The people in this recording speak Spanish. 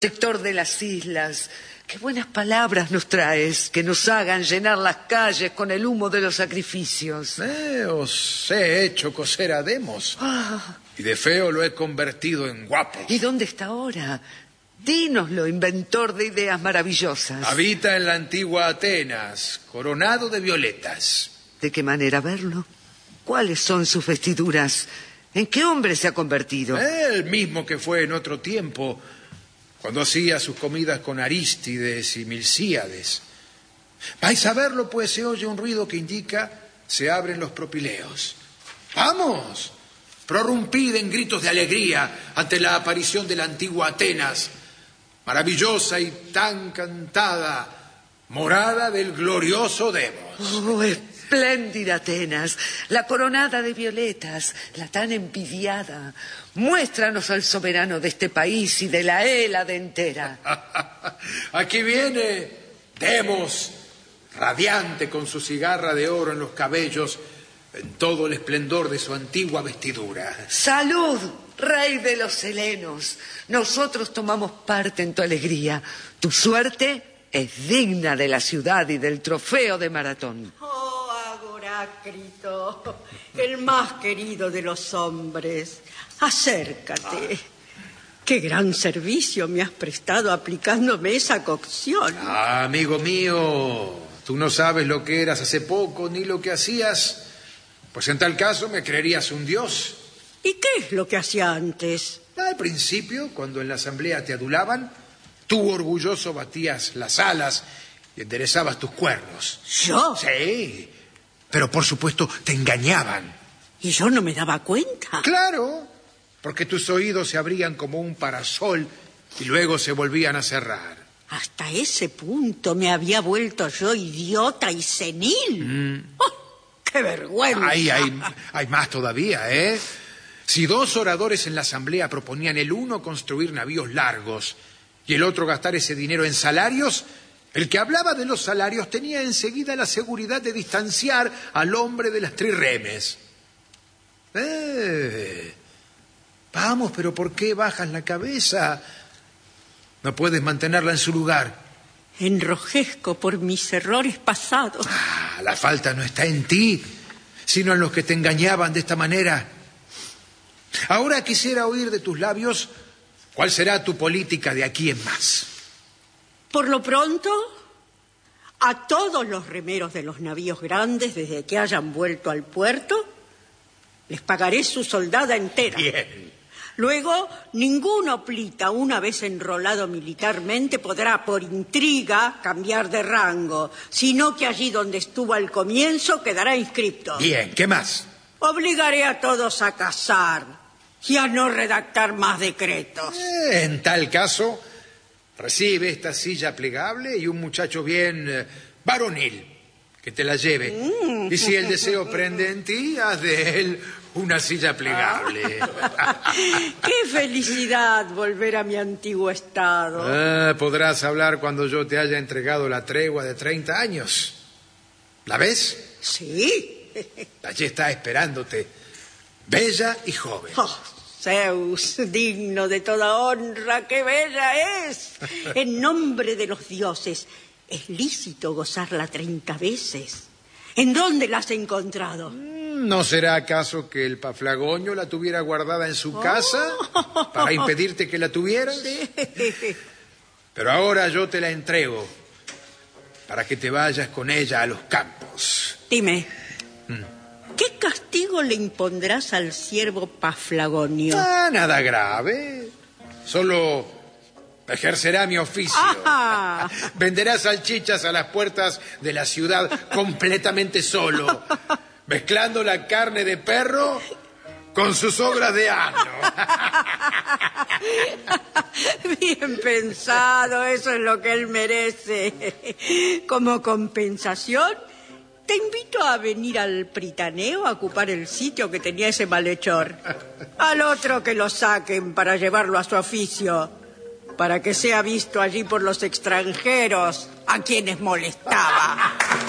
Sector de las islas. Qué buenas palabras nos traes, que nos hagan llenar las calles con el humo de los sacrificios. Os he hecho coser a Demos, y de feo lo he convertido en guapo. ¿Y dónde está ahora? Dínoslo, inventor de ideas maravillosas. Habita en la antigua Atenas, coronado de violetas. ¿De qué manera verlo? ¿Cuáles son sus vestiduras? ¿En qué hombre se ha convertido? El mismo que fue en otro tiempo, cuando hacía sus comidas con Arístides y Milcíades. Vais a verlo, pues se oye un ruido que indica se abren los propileos. ¡Vamos! Prorrumpid en gritos de alegría ante la aparición de la antigua Atenas, maravillosa y tan cantada, morada del glorioso Demos. ¡Oh, espléndida Atenas! La coronada de violetas, la tan envidiada. Muéstranos al soberano de este país y de la Hélade entera. Aquí viene Demos, radiante con su cigarra de oro en los cabellos, en todo el esplendor de su antigua vestidura. ¡Salud, rey de los helenos! Nosotros tomamos parte en tu alegría. Tu suerte es digna de la ciudad y del trofeo de Maratón. Oh, Agorácrito, el más querido de los hombres. Acércate. Qué gran servicio me has prestado aplicándome esa cocción. Amigo mío, tú no sabes lo que eras hace poco ni lo que hacías. Pues en tal caso me creerías un dios. ¿Y qué es lo que hacía antes? Al principio, cuando en la asamblea te adulaban, tú orgulloso batías las alas y enderezabas tus cuernos. ¿Yo? Sí, pero por supuesto te engañaban. ¿Y yo no me daba cuenta? Claro, porque tus oídos se abrían como un parasol y luego se volvían a cerrar. Hasta ese punto me había vuelto yo idiota y senil. ¡Oh, qué vergüenza! Hay más todavía, ¿eh? Si dos oradores en la asamblea proponían el uno construir navíos largos y el otro gastar ese dinero en salarios, el que hablaba de los salarios tenía enseguida la seguridad de distanciar al hombre de las trirremes. Vamos, pero ¿por qué bajas la cabeza? No puedes mantenerla en su lugar. Enrojezco por mis errores pasados. La falta no está en ti, sino en los que te engañaban de esta manera. Ahora quisiera oír de tus labios cuál será tu política de aquí en más. Por lo pronto, a todos los remeros de los navíos grandes, desde que hayan vuelto al puerto, les pagaré su soldada entera. Bien. Luego, ningún hoplita, una vez enrolado militarmente, podrá por intriga cambiar de rango, sino que allí donde estuvo al comienzo quedará inscripto. Bien, ¿qué más? Obligaré a todos a cazar y a no redactar más decretos. En tal caso, recibe esta silla plegable y un muchacho bien varonil que te la lleve. Y si el deseo prende en ti, haz de él una silla plegable. ¡Qué felicidad volver a mi antiguo estado! Podrás hablar cuando yo te haya entregado la tregua de 30 años. ¿La ves? Sí. Allí está esperándote, bella y joven. Oh, Zeus, digno de toda honra, qué bella es. En nombre de los dioses, ¿es lícito gozarla 30 veces? ¿En dónde la has encontrado? ¿No será acaso que el Paflagonio la tuviera guardada en su casa para impedirte que la tuvieras? Sí. Pero ahora yo te la entrego para que te vayas con ella a los campos. Dime, ¿qué castigo le impondrás al siervo Paflagonio? Nada grave. Solo ejercerá mi oficio. Venderá salchichas a las puertas de la ciudad completamente solo, mezclando la carne de perro con sus obras de asno. Bien pensado, eso es lo que él merece. Como compensación, te invito a venir al Pritaneo a ocupar el sitio que tenía ese malhechor. Al otro que lo saquen para llevarlo a su oficio, para que sea visto allí por los extranjeros a quienes molestaba.